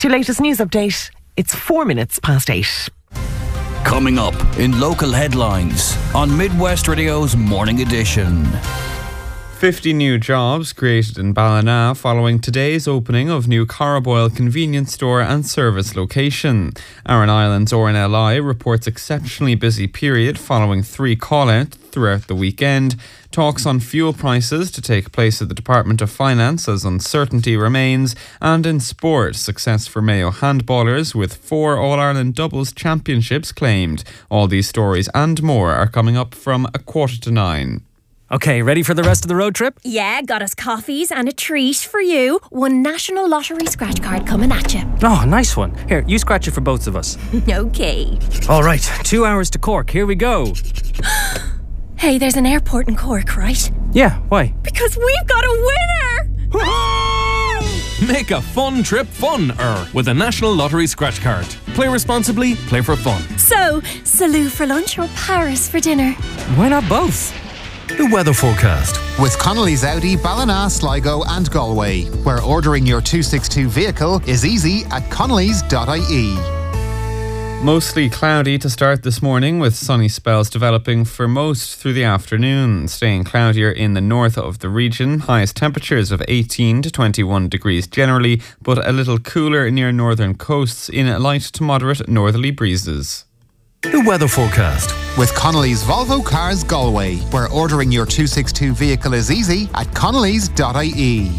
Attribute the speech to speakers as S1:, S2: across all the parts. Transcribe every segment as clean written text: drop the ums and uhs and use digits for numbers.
S1: To latest news update, it's 4 minutes past 8.
S2: Coming up in local headlines on Midwest Radio's Morning Edition.
S3: 50 new jobs created in Ballina following today's opening of new Carraboyle convenience store and service location. Aran Island's RNLI reports exceptionally busy period following 3 call-outs throughout the weekend. Talks on fuel prices to take place at the Department of Finance as uncertainty remains. And in sport, success for Mayo handballers with 4 All-Ireland doubles championships claimed. All these stories and more are coming up from 9:15.
S4: Okay, ready for the rest of the road trip?
S5: Yeah, got us coffees and a treat for you. One National Lottery scratch card coming at you.
S4: Oh, nice one. Here, you scratch it for both of us.
S5: Okay.
S4: All right, 2 hours to Cork. Here we go.
S5: Hey, there's an airport in Cork, right?
S4: Yeah, why?
S5: Because we've got a winner!
S6: Make a fun trip fun-er with a National Lottery scratch card. Play responsibly, play for fun.
S5: So, Salou for lunch or Paris for dinner?
S4: Why not both?
S6: The weather forecast.
S7: With Connolly's Audi, Ballina, Sligo and Galway, where ordering your 262 vehicle is easy at connellys.ie.
S3: Mostly cloudy to start this morning, with sunny spells developing for most through the afternoon, staying cloudier in the north of the region. Highest temperatures of 18 to 21 degrees generally, but a little cooler near northern coasts in light to moderate northerly breezes.
S6: The weather forecast.
S7: With Connolly's Volvo Cars Galway, where ordering your 262 vehicle is easy at connellys.ie.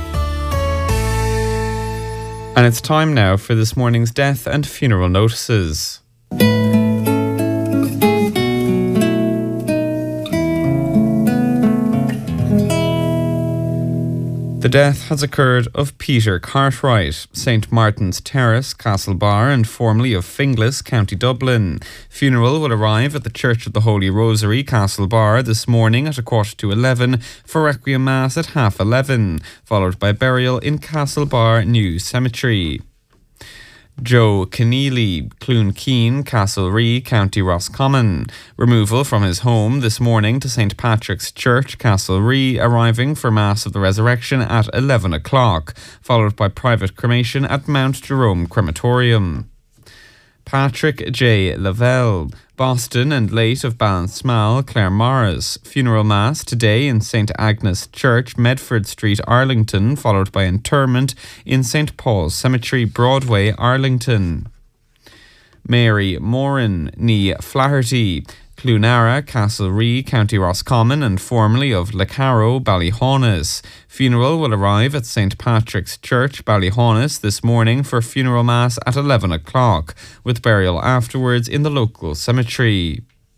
S3: And it's time now for this morning's death and funeral notices. The death has occurred of Peter Cartwright, St Martin's Terrace, Castlebar, and formerly of Finglas, County Dublin. Funeral will arrive at the Church of the Holy Rosary, Castlebar, this morning at 11:15 for Requiem Mass at 11:30, followed by burial in Castlebar New Cemetery. Joe Keneally, Cloonkeen, Castlerea, County Roscommon. Removal from his home this morning to St Patrick's Church, Castlerea, arriving for Mass of the Resurrection at 11 o'clock, followed by private cremation at Mount Jerome Crematorium. Patrick J. Lavelle, Boston and late of Ballinsmall, Clare Morris. Funeral Mass today in St Agnes Church, Medford Street, Arlington, followed by interment in St Paul's Cemetery, Broadway, Arlington. Mary Moran, ní Flaherty, Cloonara, Castlerea, County Roscommon, and formerly of Lecarrow, Ballyhaunis. Funeral will arrive at St Patrick's Church, Ballyhaunis, this morning for funeral mass at 11 o'clock, with burial afterwards in the local cemetery.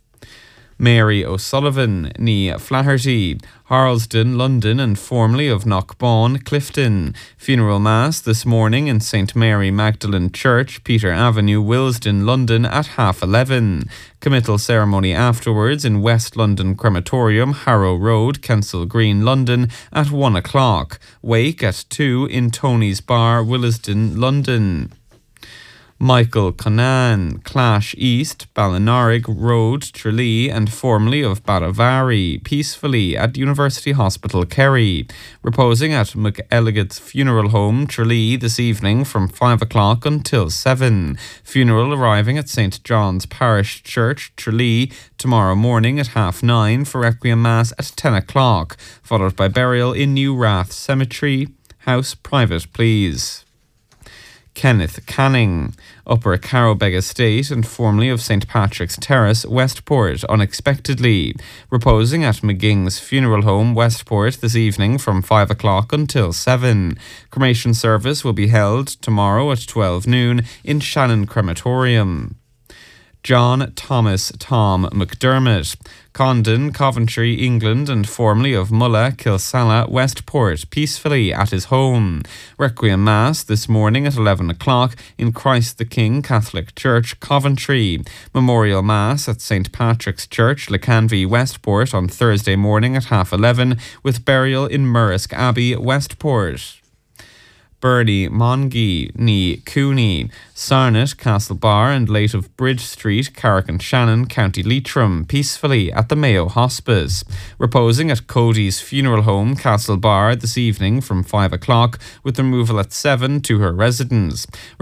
S3: Mary O'Sullivan, ní Flaherty, Harlesden, London, and formerly of Knockbawn, Clifton. Funeral Mass this morning in St Mary Magdalene Church, Peter Avenue, Willesden, London at 11:30. Committal ceremony afterwards in West London Crematorium, Harrow Road, Kensal Green, London at 1 o'clock. Wake at 2 in Tony's Bar, Willesden, London. Michael Conan, Clash East, Ballinarig Road, Tralee, and formerly of Badavari, peacefully at University Hospital, Kerry. Reposing at McElligot's Funeral Home, Tralee, this evening from 5 o'clock until 7. Funeral arriving at St John's Parish Church, Tralee, tomorrow morning at 9:30 for Requiem Mass at 10 o'clock, followed by burial in New Rath Cemetery. House private, please. Kenneth Canning, Upper Carrowbeg Estate and formerly of St Patrick's Terrace, Westport, unexpectedly. Reposing at McGing's Funeral Home, Westport, this evening from 5 o'clock until 7. Cremation service will be held tomorrow at 12 noon in Shannon Crematorium. John Thomas Tom McDermott, Condon, Coventry, England, and formerly of Mulla, Kilsalla, Westport, peacefully at his home. Requiem Mass this morning at 11 o'clock in Christ the King Catholic Church, Coventry. Memorial Mass at St Patrick's Church, Lecanvy, Westport on Thursday morning at 11:30, with burial in Murrisk Abbey, Westport. Burley, Mongie, ní Cooney, Sarnet, Castlebar and late of Bridge Street, Carrick and Shannon, County Leitrim, peacefully at the Mayo Hospice. Reposing at Cody's funeral home, Castlebar, this evening from 5 o'clock, with removal at 7 to her residence.